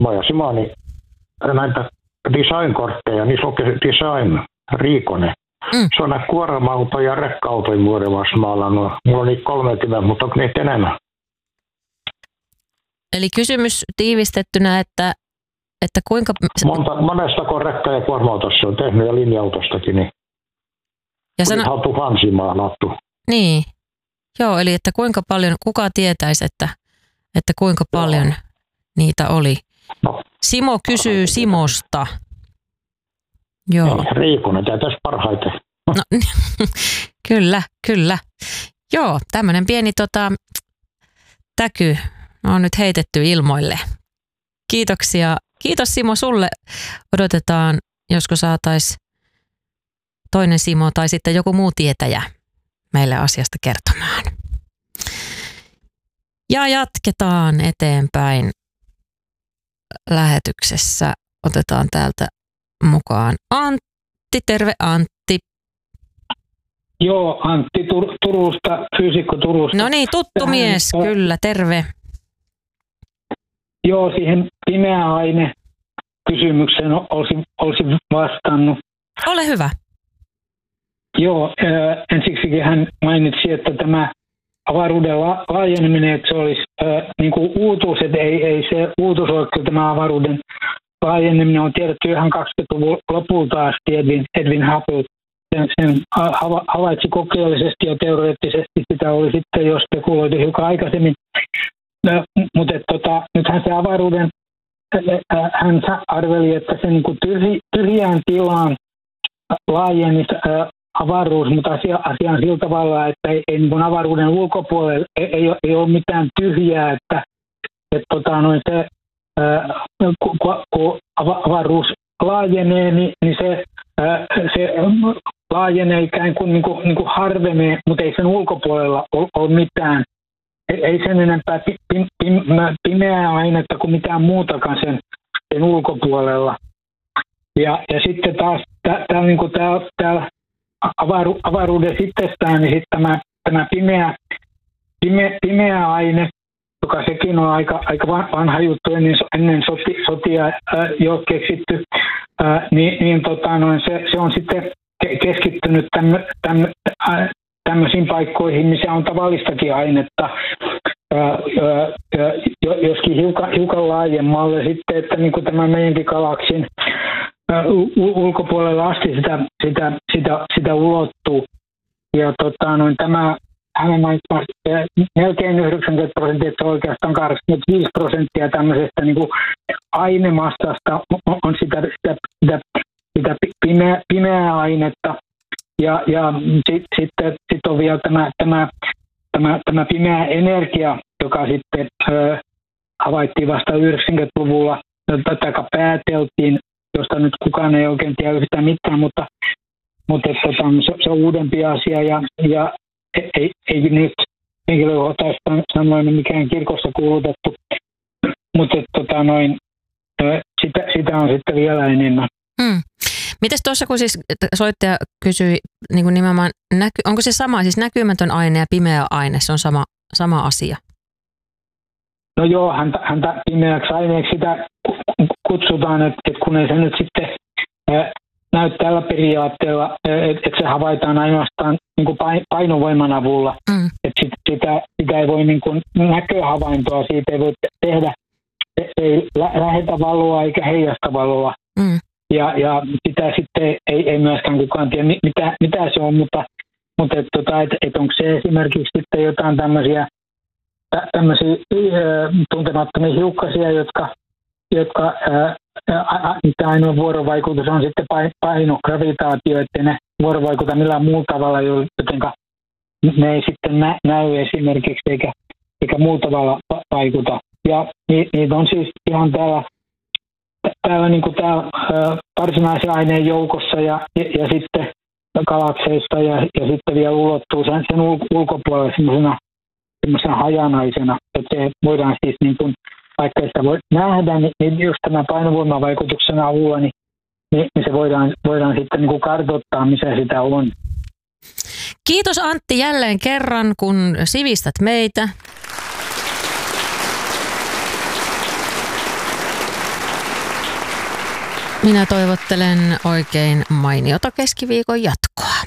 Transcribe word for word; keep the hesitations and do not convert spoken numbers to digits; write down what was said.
Mä ja Simoni näitä design-kortteja, niissä lukee design, Riikonen. Mm. Se on näitä kuorma-auto- ja rekka-autoja vuodevassa maalannut. Mulla on niitä kolmekymmentä, mutta onko niitä enemmän? Eli kysymys tiivistettynä, että, että kuinka... Monta, monestako rekka- ja kuorma-autossa on tehnyt ja linja-autostakin, niin ja sano... on tuhansia maalattu. Niin, joo, eli että kuinka paljon, kuka tietäisi, että, että kuinka paljon no. niitä oli. No. Simo kysyy Simosta. Joo. Riikonen tietäisi parhaiten. No, kyllä, kyllä. Joo, tämmöinen pieni tota, täky on nyt heitetty ilmoille. Kiitoksia. Kiitos Simo sulle. Odotetaan, josko saataisiin toinen Simo tai sitten joku muu tietäjä meille asiasta kertomaan. Ja jatketaan eteenpäin lähetyksessä. Otetaan täältä mukaan Antti. Terve Antti. Joo, Antti Tur- Turusta, fyysikko Turusta. No niin, tuttu Tähän, mies, äh, kyllä, terve. Joo, siihen pimeä aine kysymykseen olisin, olisin vastannut. Ole hyvä. Joo, äh, ensiksikin hän mainitsi, että tämä avaruuden la- laajeneminen, että se olisi äh, niin kuin uutuus, että ei, ei se uutuus ole kyllä tämä avaruuden laajeneminen on tiedetty ihan kaksikymmentäluvun lopulta asti. Edwin, Edwin Hubble sen, sen havaitsi kokeellisesti ja teoreettisesti, sitä oli sitten jo spekuloitu hiukan aikaisemmin. No, mutta tota, nythän se avaruuden, hän arveli, että se niin kuin tyhji, tyhjään tilaan laajenisi avaruus, mutta asia, asia on sillä tavalla, että ei, ei niin avaruuden ulkopuolella ei, ei, ole, ei ole mitään tyhjää, että, että tota, noin se, ää, kun, kun avaruus laajenee, niin, niin se, ää, se laajenee ikään kuin, niin kuin, niin kuin harvenee, mutta ei sen ulkopuolella ole, ole mitään. Ei, ei sen enempää pi, pi, pi, pimeää ainetta kuin mitään muutakaan sen, sen ulkopuolella. Ja, ja sitten taas täällä niin kuin täällä, täällä avaru, avaruudessa itsestään, niin sitten tämä, tämä pimeä, pime, pimeä aine, joka sekin on aika, aika vanha juttu ennen, ennen soti, sotia ää, jo keksitty, ää, niin, niin tota, noin se, se on sitten keskittynyt tämmö, tämmö, ää, tämmöisiin paikkoihin, missä on tavallistakin ainetta, ää, ää, joskin hiukan, hiukan laajemmalle sitten, että niin kuin tämä meidänkin galaksin ulkopuolella asti sitä, sitä, sitä, sitä ulottuu. Ja tota, noin, tämä hänen mainitsemasti melkein yhdeksänkymmentä prosenttia, että oikeastaan kahdeksankymmentäviisi prosenttia tämmöisestä niin kuin ainemassasta on, on sitä, sitä, sitä, sitä pimeä, pimeää ainetta. Ja, ja sitten sit, sit on vielä tämä, tämä, tämä, tämä pimeä energia, joka sitten ö, havaittiin vasta yhdeksänkymmentäluvulla, tai pääteltiin, josta nyt kukaan ei oikein tiedä yhtään mitään, mutta, mutta että, se, se on uudempi asia ja, ja ei, ei nyt henkilökohtaisesti sanoen mikään kirkossa kuulutettu, mutta että, tota, noin, sitä, sitä on sitten vielä enemmän. Hmm. Mites tuossa, kun siis soittaja kysyi niin kuin nimenomaan, näky, onko se sama, siis näkymätön aine ja pimeä aine, se on sama, sama asia? No joo, häntä, häntä pimeäksi aineeksi sitä kutsutaan, että, että kun ei se nyt sitten ää, näy tällä periaatteella, että, että se havaitaan ainoastaan niin kuin painovoiman avulla, mm. että sit, sitä, sitä ei voi niin kuin näköhavaintoa, siitä ei voi tehdä, ei lähetä valoa eikä heijasta valoa. Mm. Ja, ja sitä sitten ei, ei myöskään kukaan tiedä, mitä, mitä se on, mutta, mutta et, tota, et, et onko se esimerkiksi sitten jotain tämmöisiä, tämmöisiä tuntemattomia hiukkasia, jotka, jotka ää, ää, ainoa vuorovaikutus on sitten paino, gravitaatio, ettei ne vuorovaikuta millään muulla tavalla, jotenka ne ei sitten nä, näy esimerkiksi eikä, eikä muulla tavalla vaikuta. Ja niitä on siis ihan täällä Täällä, niin kuin täällä ä, varsinaisen aineen joukossa ja, ja, ja sitten galakseista ja, ja sitten vielä ulottuu sen, sen ul, ulkopuolelle semmoisena hajanaisena, että se voidaan siis, niin kuin, vaikka sitä voi nähdä, niin, niin just tämän painovoimavaikutuksen avulla, niin, niin, niin se voidaan, voidaan sitten niin kuin kartoittaa, missä sitä on. Kiitos Antti jälleen kerran, kun sivistät meitä. Minä toivottelen oikein mainiota keskiviikon jatkoa.